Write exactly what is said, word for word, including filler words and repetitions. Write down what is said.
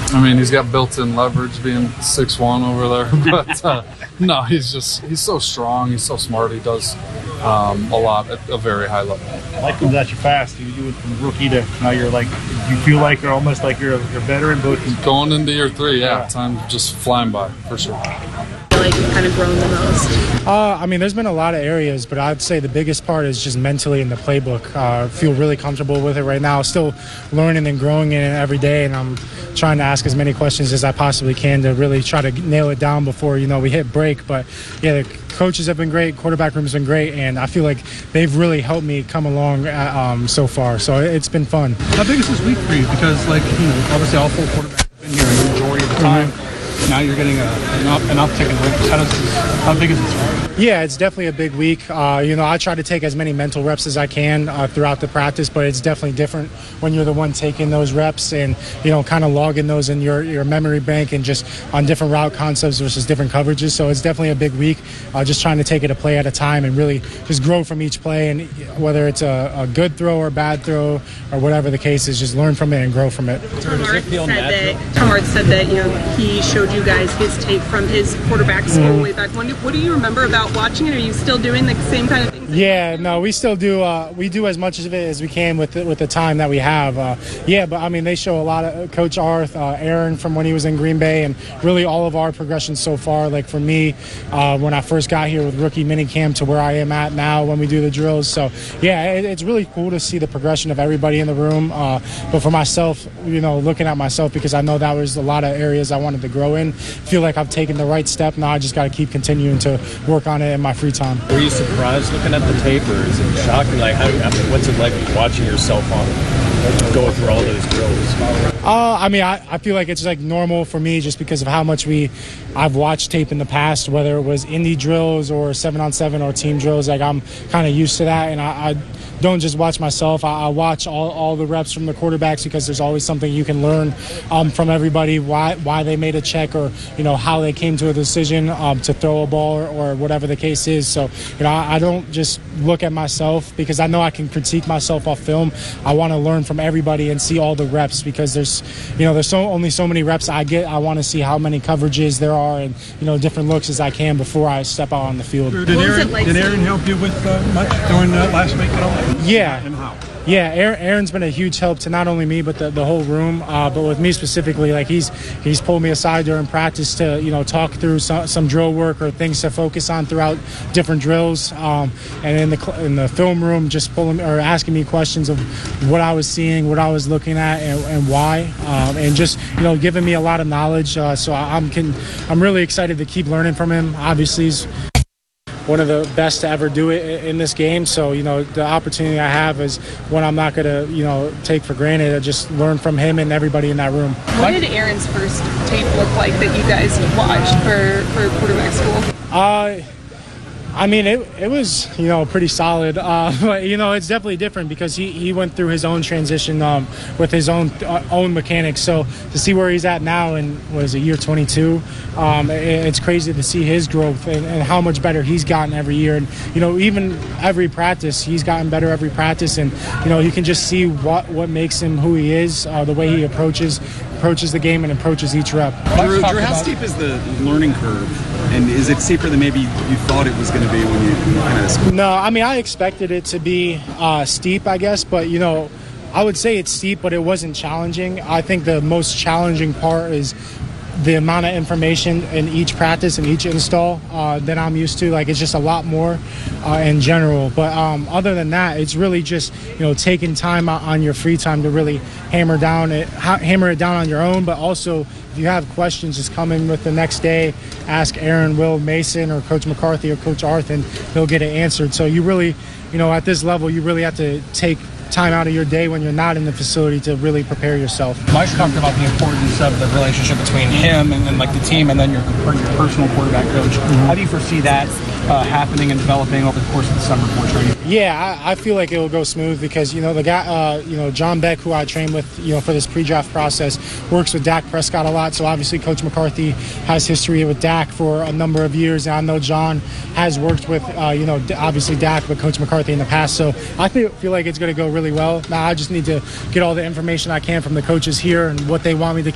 I mean, he's got built-in leverage being six one over there, but uh, no, he's just he's so strong. He's so smart. He does um, a lot at a very high level. Life comes at you fast. You do it from rookie to now. You're like, you feel like you're almost like you're a, you're a veteran, but going into year three, yeah, yeah. Time's just flying by for sure. Like you've kind of grown the most? Uh, I mean, there's been a lot of areas, but I'd say the biggest part is just mentally in the playbook. I uh, feel really comfortable with it right now. Still learning and growing in it every day, and I'm trying to ask as many questions as I possibly can to really try to nail it down before, you know, we hit break. But, yeah, the coaches have been great, quarterback room has been great, and I feel like they've really helped me come along uh, um, so far. So it's been fun. How big is this week for you? Because, like, you know, obviously all four quarterbacks have been here the majority of the time. Mm-hmm. Now you're getting a, an, up, an uptick in reps. How, does this, how big is this for you? Yeah, it's definitely a big week. Uh, you know, I try to take as many mental reps as I can uh, throughout the practice, but it's definitely different when you're the one taking those reps and, you know, kind of logging those in your, your memory bank and just on different route concepts versus different coverages. So it's definitely a big week. Uh, just trying to take it a play at a time and really just grow from each play. And whether it's a, a good throw or a bad throw or whatever the case is, just learn from it and grow from it. Tom Arth said that, Tom Arth said that, you know, he showed you guys his tape from his quarterback school mm. way back when. What do you remember about watching it? Are you still doing the same kind of things? Yeah, no, we still do. Uh, we do as much of it as we can with the, with the time that we have. Uh, yeah, but I mean, they show a lot of Coach Arth, uh, Aaron from when he was in Green Bay, and really all of our progressions so far. Like for me, uh, when I first got here with rookie minicamp to where I am at now when we do the drills. So yeah, it, it's really cool to see the progression of everybody in the room. Uh, but for myself, you know, looking at myself, because I know that was a lot of areas I wanted to grow in. Feel like I've taken the right step. Now I just got to keep continuing to work on it in my free time. Were you surprised looking at the tape, or is it shocking? Like, how, I mean, what's it like watching yourself on go through all those drills? Uh, I mean, I, I feel like it's like normal for me just because of how much we I've watched tape in the past, whether it was indie drills or seven on seven or team drills. Like I'm kind of used to that, and I. I don't just watch myself. I, I watch all, all the reps from the quarterbacks because there's always something you can learn um, from everybody, why why they made a check or, you know, how they came to a decision um, to throw a ball or, or whatever the case is. So, you know, I, I don't just look at myself because I know I can critique myself off film. I want to learn from everybody and see all the reps because there's, you know, there's so only so many reps I get. I want to see how many coverages there are and, you know, different looks as I can before I step out on the field. Did Aaron, like did Aaron help you with uh, much during uh, last week at all? Yeah. And how? Yeah, Aaron's been a huge help to not only me but the, the whole room. Uh, but with me specifically, like he's he's pulled me aside during practice to, you know, talk through some, some drill work or things to focus on throughout different drills. Um, and in the in the film room, just pulling or asking me questions of what I was seeing, what I was looking at, and, and why, um, and just, you know, giving me a lot of knowledge. Uh, so I'm can I'm really excited to keep learning from him. Obviously, he's one of the best to ever do it in this game. So, you know, the opportunity I have is one I'm not going to, you know, take for granted. I just learn from him and everybody in that room. What did Aaron's first tape look like that you guys watched for, for quarterback school? Uh, I mean, it it was, you know, pretty solid. Uh, but, you know, it's definitely different because he, he went through his own transition um, with his own uh, own mechanics. So to see where he's at now in, what is it, year twenty-two, um, it, it's crazy to see his growth and, and how much better he's gotten every year. And, you know, even every practice, he's gotten better every practice. And, you know, you can just see what, what makes him who he is, uh, the way he approaches approaches the game and approaches each rep. Drew, Drew how steep is the learning curve? And is it steeper than maybe you thought it was going to be when you, when you kind of... No, I mean, I expected it to be uh, steep, I guess. But, you know, I would say it's steep, but it wasn't challenging. I think the most challenging part is the amount of information in each practice and each install uh, that I'm used to. Like, it's just a lot more uh, in general. But um, other than that, it's really just, you know, taking time out on your free time to really hammer down it, ha- hammer it down on your own. But also, if you have questions, just come in with the next day, ask Aaron, Will, Mason, or Coach McCarthy or Coach Arth, and they'll get it answered. So you really, you know, at this level, you really have to take time out of your day when you're not in the facility to really prepare yourself. Mike's talked about the importance of the relationship between him and, and like the team and then your, your personal quarterback coach. Mm-hmm. How do you foresee that uh, happening and developing over the course of the summer for training? Yeah, I, I feel like it will go smooth because, you know, the guy, uh, you know, John Beck, who I train with, you know, for this pre-draft process, works with Dak Prescott a lot. So obviously Coach McCarthy has history with Dak for a number of years. And I know John has worked with, uh, you know, obviously Dak, but Coach McCarthy in the past. So I feel, feel like it's going to go really well. Now I just need to get all the information I can from the coaches here and what they want me to